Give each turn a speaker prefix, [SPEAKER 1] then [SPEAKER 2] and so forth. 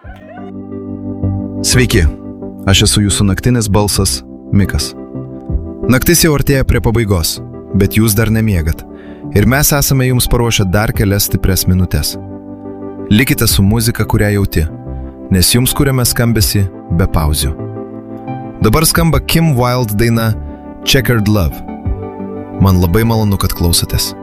[SPEAKER 1] Sveiki, aš esu jūsų naktinis balsas, Mikas. Naktis jau artėja prie pabaigos, bet jūs dar nemiegat. Ir mes esame jums paruošę dar kelias stiprias minutės. Likite su muzika, kurią jauti, nes jums kuriame skambesį be pauzių. Dabar skamba Kim Wilde daina Checkered Love. Man labai malonu, kad klausotės.